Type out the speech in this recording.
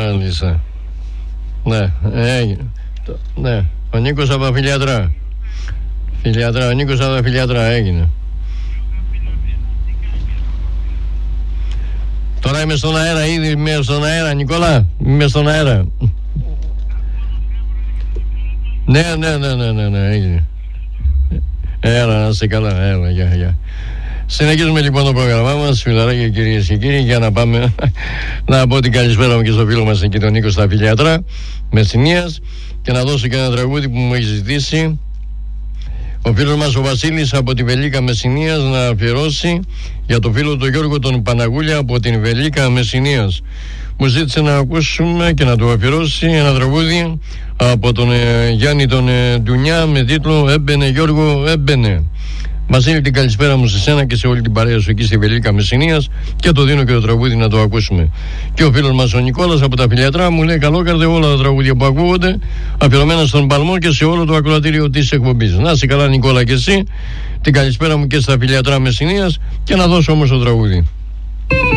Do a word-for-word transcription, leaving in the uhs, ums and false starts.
Μάλιστα. Ναι, έγινε. Ναι, ο Νίκος από τα Φιλιατρά. Φιλιατρά, ο Νίκος από τα Φιλιατρά έγινε. Τώρα είμαι στον αέρα, ήδη είμαι στον αέρα, Νικόλα. Είμαι στον αέρα. Ναι, ναι, ναι, ναι, ναι, ναι, έγινε. Έλα, να είστε καλά, έλα, γεια, γεια. Συνεχίζουμε λοιπόν το πρόγραμμά μας, φιλαράκια, κυρίες και κύριοι, για να πάμε να πω την καλησπέρα μου και στο φίλο μας εκεί τον Νίκο στα Φιλιατρά Μεσσηνίας και να δώσω και ένα τραγούδι που μου έχει ζητήσει ο φίλος μας ο Βασίλης από τη Βελίκα Μεσσηνίας να αφιερώσει για το φίλο του Γιώργο τον Παναγούλια από την Βελίκα Μεσσηνίας. Μου ζήτησε να ακούσουμε και να του αφιερώσει ένα τραγούδι από τον ε, Γιάννη τον ε, Ντουνιά με τίτλο «Έμπαινε Γιώργο, έμπαινε». Βασίλη, την καλησπέρα μου σε σένα και σε όλη την παρέα σου εκεί στη Βελίκα Μεσσηνίας και το δίνω και το τραγούδι να το ακούσουμε. Και ο φίλος μας ο Νικόλας από τα Φιλιατρά μου λέει καλόκαρδε όλα τα τραγούδια που ακούγονται αφιερωμένα στον Παλμό και σε όλο το ακροατήριο της εκπομπής. Να είσαι καλά Νικόλα και εσύ, την καλησπέρα μου και στα Φιλιατρά Μεσσηνίας και να δώσω όμως το τραγούδι.